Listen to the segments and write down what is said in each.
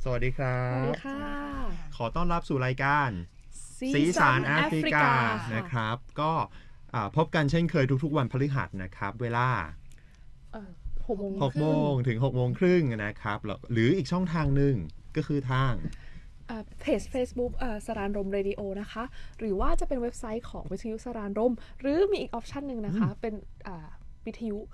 สวัสดีครัสวัสดีบค่ะขอต้อนรับสู่รายการสีสันแอฟริกานะครับก็พบกันเช่นเคยทุกๆวันพฤหัสนะครับเวลา 6 โมงค 6 โมรึ่งงถึง 6 โมงครึ่งนะครับหรืออีกช่องทางหนึ่งก็คือทางเพจ Facebook สรานรมเรดิโอนะคะหรือว่าจะเป็นเว็บไซต์ของวิทยุสรานรมหรือมีอีกออปชันหนึ่งนะคะเป็นวิทยุ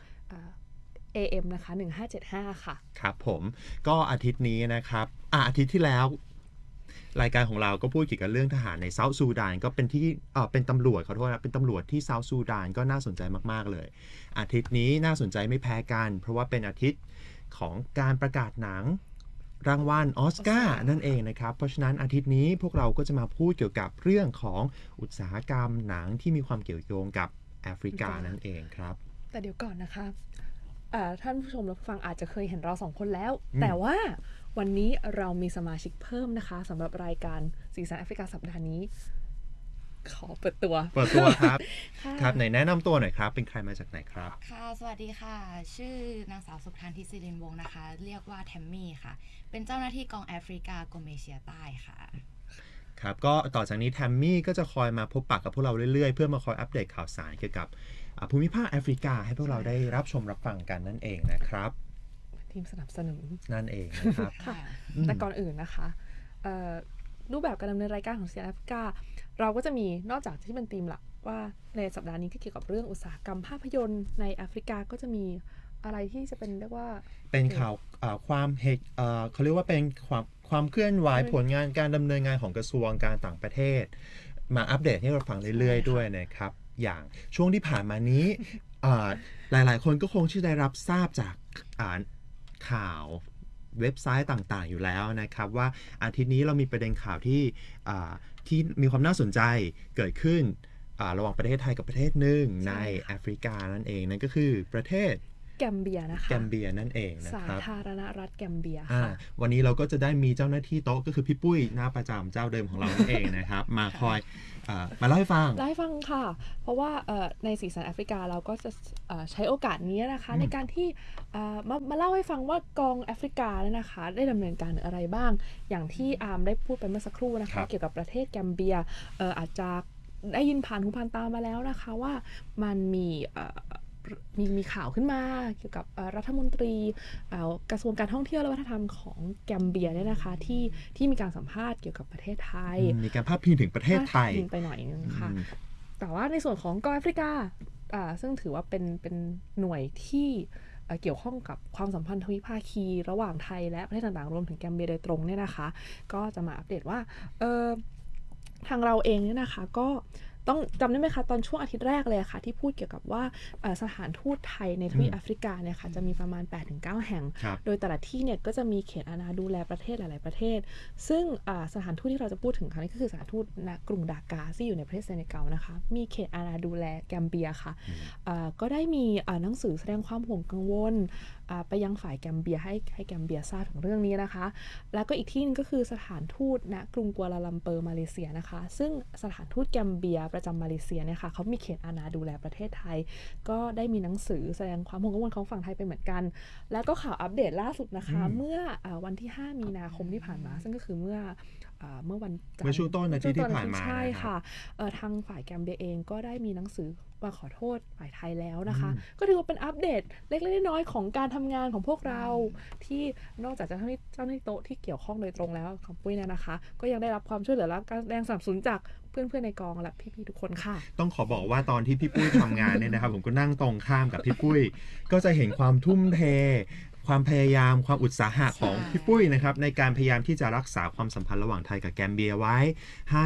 AM นะคะ1575ค่ะครับผมก็อาทิตย์นี้นะครับอาทิตย์ที่แล้วรายการของเราก็พูดเกี่ยวกับเรื่องทหารในเซาท์ซูดานก็เป็นที่เป็นตำรวจขอโทษนะเป็นตำรวจที่เซาท์ซูดานก็น่าสนใจมากๆเลยอาทิตย์นี้น่าสนใจไม่แพ้กันเพราะว่าเป็นอาทิตย์ของการประกาศหนังรางวัลออสการ์นั่นเองนะครับเพราะฉะนั้นอาทิตย์นี้พวกเราก็จะมาพูดเกี่ยวกับเรื่องของอุตสาหกรรมหนังที่มีความเกี่ยวโยงกับแอฟริกานั่นเองครับแต่เดี๋ยวก่อนนะคะท่านผู้ชมและผู้ฟังอาจจะเคยเห็นเรา2 คนแล้วแต่ว่าวันนี้เรามีสมาชิกเพิ่มนะคะสำหรับรายการสีสันแอฟริกาสัปดาห์นี้ขอเปิดตัวครับ ครับไหนแนะนำตัวหน่อยครับเป็นใครมาจากไหนครับค่ะสวัสดีค่ะชื่อนางสาวสุพรรณทิศิรินวงศ์นะคะเรียกว่าแทมมี่ค่ะเป็นเจ้าหน้าที่กองแอฟริกากรมเอเชียใต้ค่ะครับก็ต่อจากนี้แทมมี่ก็จะคอยมาพบปะกับพวกเราเรื่อยๆเพื่อมาคอยอัปเดตข่าวสารเกี่ยวกับภูมิภาคแอฟริกาให้พวกเราได้รับชมรับฟังกันนั่นเองนะครับทีมสนับสนุนนั่นเองนะครับแต่ก่อนอื่นนะคะรูปแบบการดำเนินรายการของเซียนแอฟริกาเราก็จะมีนอกจากที่เป็นธีมหลักว่าในสัปดาห์นี้ก็เกี่ยวกับเรื่องอุตสาหกรรมภาพยนตร์ในแอฟริกาก็จะมีอะไรที่จะเป็นเรียกว่าเป็นข่าวความเขาเรียกว่าเป็นความเคลื่อนไหวผลงานการดำเนินงานของกระทรวงการต่างประเทศมาอัปเดตให้เราฟังเรื่อยๆด้วยนะครับอย่างช่วงที่ผ่านมานี้หลายๆคนก็คงที่ได้รับทราบจากข่าวเว็บไซต์ต่างๆอยู่แล้วนะครับว่าอาทิตย์นี้เรามีประเด็นข่าวที่มีความน่าสนใจเกิดขึ้นระหว่างประเทศไทยกับประเทศหนึ่งในแอฟริกานั่นเองนั่นก็คือประเทศแกมเบียนะคะแกมเบียนั่นเองนะครับสาธารณรัฐแกมเบียค่ะวันนี้เราก็จะได้มีเจ้าหน้าที่โต๊ะก็คือพี่ปุ้ยหน้าประจำเจ้าเดิมของเรานั่นเองนะครับมาคอยมาเล่าให้ฟังค่ะเพราะว่าในสีสันแอฟริกาเราก็จะใช้โอกาสนี้นะคะในการที่มาเล่าให้ฟังว่ากองแอฟริกาเนี่ยนะคะได้ดำเนินการอะไรบ้างอย่างที่อาร์มได้พูดไปเมื่อสักครู่นะคะเกี่ยวกับประเทศแกมเบียอาจจะได้ยินผ่านหูผ่านตามาแล้วนะคะว่ามันมีข่าวขึ้นมาเกี่ยวกับรัฐมนตรีกระทรวงการท่องเที่ยวและวัฒนธรรมของแกมเบียเนี่ยนะคะที่มีการสัมภาษณ์เกี่ยวกับประเทศไทยมีการพาดพิงถึงประเทศไทยไปหน่อยนึงค่ะแต่ว่าในส่วนของกองแอฟริกาซึ่งถือว่าเป็นหน่วยที่เกี่ยวข้องกับความสัมพันธ์ทวิภาคีระหว่างไทยและประเทศต่างๆรวมถึงแกมเบียโดยตรงเนี่ยนะคะก็จะมาอัปเดตว่าทางเราเองเนี่ยนะคะก็ต้องจำได้ไหมคะตอนช่วงอาทิตย์แรกเลยค่ะที่พูดเกี่ยวกับว่าสถานทูตไทยในทวีปแอฟริกาเนี่ยค่ะจะมีประมาณ 8-9 แห่งโดยแต่ละที่เนี่ยก็จะมีเขตอาณาดูแลประเทศหลายๆประเทศซึ่งสถานทูตที่เราจะพูดถึงครั้งนี้ก็คือสถานทูตณกรุงดากาที่อยู่ในประเทศเซเนกัลนะคะมีเขตอาณาดูแลแกมเบียค่ะก็ได้มีหนังสือแสดงความห่วงกังวลไปยังฝ่ายแกมเบียให้แกมเบียทราบถึงเรื่องนี้นะคะแล้วก็อีกที่นึงก็คือสถานทูตณกรุงกัวลาลัมเปอร์มาเลเซียนะคะซึ่งสถานทูตแกมเบียประจำมาเลเซียเนี่ยค่ะเขามีเขตอาณาดูแลประเทศไทยก็ได้มีหนังสือแสดงความห่วงกังวลของฝั่งไทยไปเหมือนกันแล้วก็ข่าวอัปเดตล่าสุดนะคะเมื่อวันที่5 มีนาคมที่ผ่านมาซึ่งก็คือเมื่อวันจันทร์เมื่อช่วงต้นอาทิตย์ที่ผ่านมาใช่ค่ะทางฝ่ายแกมเบียเองก็ได้มีหนังสือมาขอโทษฝ่ายไทยแล้วนะคะก็ถือว่าเป็นอัปเดตเล็กๆน้อยๆของการทำงานของพวกเราที่นอกจากเจ้าหน้าที่โต๊ะที่เกี่ยวข้องโดยตรงแล้วของปุ้ยเนี่ยนะคะก็ยังได้รับความช่วยเหลือและการแรงสนับสนุนจากเพื่อนๆในกองและพี่ๆทุกคนค่ะต้องขอบอกว่าตอนที่พี่ปุ้ยทำงานเนี่ยนะครับผมก็นั่งตรงข้ามกับพี่ปุ้ยก็จะเห็นความทุ่มเทความพยายามความอุตสาหะของพี่ปุ้ยนะครับในการพยายามที่จะรักษาความสัมพันธ์ระหว่างไทยกับแกมเบียไว้ให้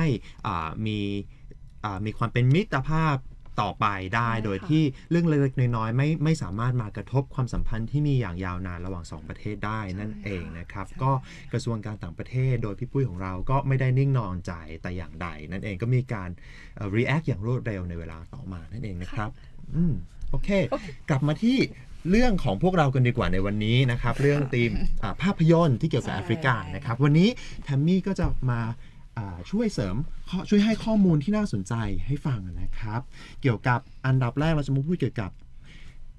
มีความเป็นมิตรภาพต่อไปได้โดยที่เรื่องเล็กๆน้อยๆไม่สามารถมากระทบความสัมพันธ์ที่มีอย่างยาวนานระหว่าง2ประเทศได้นั่นเองนะครับก็กระทรวงการต่างประเทศโดยพี่ปุ้ยของเราก็ไม่ได้นิ่งนอนใจแต่อย่างใดนั่นเองก็มีการreact อย่างรวดเร็วในเวลาต่อมานั่นเองนะครับโอเคกลับมาที่เรื่องของพวกเรากันดีกว่าในวันนี้นะครับเรื่องธีมภาพยนตร์ที่เกี่ยวกับแอฟริกานะครับวันนี้แทมมี่ก็จะมาช่วยให้ข้อมูลที่น่าสนใจให้ฟังนะครับเกี่ยวกับอันดับแรกเราจะมาพูดเกี่ยวกับ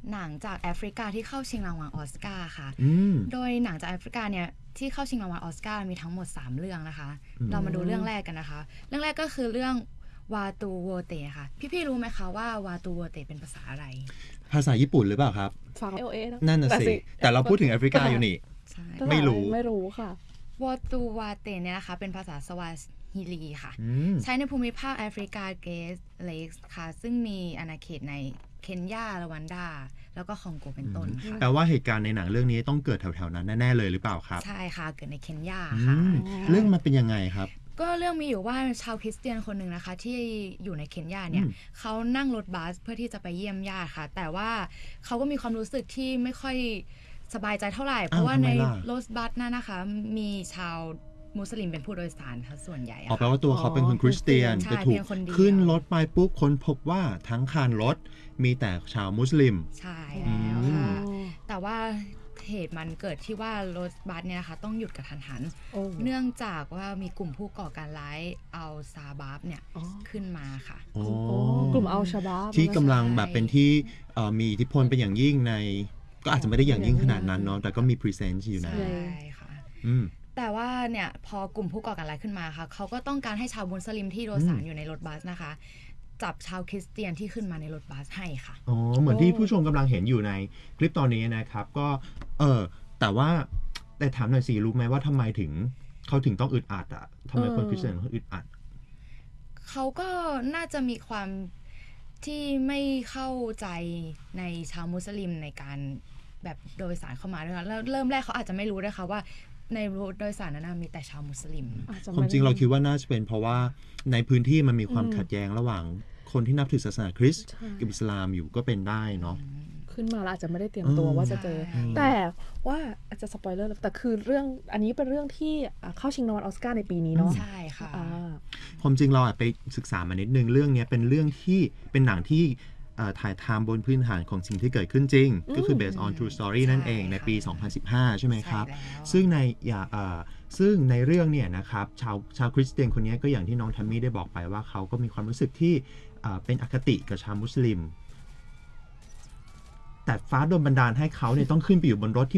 หนังจากแอฟริกาที่เข้าชิงรางวัลออสการ์ค่ะอืมโดยหนังจากแอฟริกาเนี่ยที่เข้าชิงรางวัลออสการ์มีทั้งหมด3เรื่องนะคะอืมเรามาดูเรื่องแรกกันนะคะ เรื่องแรกก็คือเรื่องวาตูโวเตค่ะ พี่ๆรู้ไหมคะว่าวาตูโวเตเป็นภาษาอะไรภาษาญี่ปุ่นหรือเปล่าครับฟัง LA นะนั่นน่ะสิแต่เราพูดถึงแอฟริกาอยู่นี่ใช่ไม่รู้ไม่รู้ค่ะวาตูวาเตเนี่ยนะคะเป็นภาษาสวาฮิลีค่ะอืมใช้ในภูมิภาคแอฟริกาเกรทเลกส์ค่ะ ซึ่งมีอาณาเขตในเคนยารวันดา แล้วก็คองโกเป็นต้นค่ะแปลว่าเหตุการณ์ในหนังเรื่องนี้ต้องเกิดแถวๆนั้นแน่ๆเลยหรือเปล่าครับใช่ค่ะ เกิดในเคนยาอืค่ะมเรื่องมันเป็นยังไงครับก็เรื่องมีอยู่ว่าชาวคริสเตียนคนหนึ่งนะคะ ที่อยู่ในเคนยาเนี่ยอืมเขานั่งรถบัสเพื่อที่จะไปเยี่ยมญาติค่ะ แต่ว่าเขาก็มีความรู้สึกที่ไม่ค่อยสบายใจเท่าไหร่ เพราะว่าทำไมในล่ะรถบัสนั่นนะคะ มีชาวมุสลิมเป็นผู้โดยสารค่ะส่วนใหญ่อ๋ออะแปลค่ะว่าตัวเขาเป็นคนคริสเตียนใช่แต่ถูกเพียงคนเดียวขึ้นรถไปปุ๊บค้นพบว่าทั้งคานรถมีแต่ชาวมุสลิมใช่แล้วค่ะอืมแต่ว่าเหตุมันเกิดที่ว่ารถบัสเนี่ยนะคะต้องหยุดกระทันหันโอ้เนื่องจากว่ามีกลุ่มผู้ก่อการร้ายเอาซาบาบเนี่ยอ๋อขึ้นมาค่ะโอ้โอ้กลุ่มอัลชาบาบที่กำลังแบบเป็นที่มีอิทธิพลเป็นอย่างยิ่งใน ก็อาจจะไม่ได้อย่างยิ่งขนาดนั้นเนาะแต่ก็มี presence อยู่นะใช่ค่ะอืมแต่ว่าเนี่ยพอกลุ่มผู้ก่อการร้ายขึ้นมาค่ะเขาก็ต้องการให้ชาวมุสลิมที่โดยสารอยู่ในรถบัสนะคะ จับชาวคริสเตียนที่ขึ้นมาในรถบัสให้ค่ะอ๋อ เหมือนที่ผู้ชมกำลังเห็นอยู่ในคลิปตอนนี้นะครับ ก็แต่ว่าแต่ถามหน่อยสิรู้ไหมว่าทำไมถึงเขาถึงต้องอึดอัดอ่ะทำไมคนคริสเตียนเขาอึดอัดเขาก็น่าจะมีความที่ไม่เข้าใจในชาวมุสลิมในการแบบโดยสารเข้ามาด้วยค่ะแล้วเริ่มแรกเขาอาจจะไม่รู้ด้วยค่ะว่าในรถโดยสารนั้นนะมีแต่ชาวมุสลิมอาจจะคไม่วามจริงเราคิดว่าน่าจะเป็นเพราะว่าในพื้นที่มันมีความอืมขัดแย้งระหว่างคนที่นับถือศาสนาคริสต์ใช่กับอิสลามอยู่ก็เป็นได้เนาะขึ้นมาแล้วอาจจะไม่ได้เตรียมตัวอืมว่าจะเจอใช่แต่ว่าอาจจะสปอยเลอร์แต่คือเรื่องอันนี้เป็นเรื่องที่เข้าชิงรางวัลออสการ์ในปีนี้เนาะใช่ค่ะอ่าความจริงเราไปศึกษามานิดนึงเรื่องเนี้ยเป็นเรื่องที่เป็นหนังที่ถ่ายทำบนพื้นฐานของสิ่งที่เกิดขึ้นจริง ก็คือ based on true story นั่นเองในปี 2015 ใช่ไหมครับใช่แล้วซึ่งในเรื่องเนี่ยนะครับชาวคริสเตียนคนนี้ก็อย่างที่น้องทัมมี่ได้บอกไปว่าเขาก็มีความรู้สึกที่เป็นอคติกับชาวมุสลิม แต่ฟ้าโดนบันดาลให้เขาเนี่ยต้องขึ้นไปอยู่บนรถที่